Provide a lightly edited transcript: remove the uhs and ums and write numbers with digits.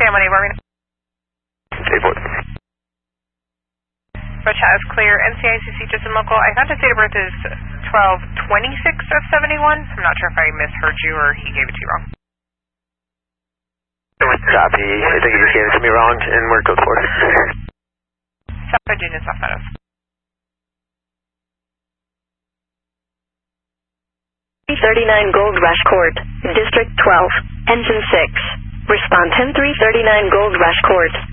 Sam on A-Bar. A-Port. Rocha is clear. NCICC just in local. I thought his date of birth is 12/26 of 71. I'm not sure if I misheard you or he gave it to you wrong. Copy. I think you just gave it to me wrong, and we're code 4. South Virginia, South Meadows. .339 Gold Rush Court, District 12, Engine 6. Respond 10339 Gold Rush Court.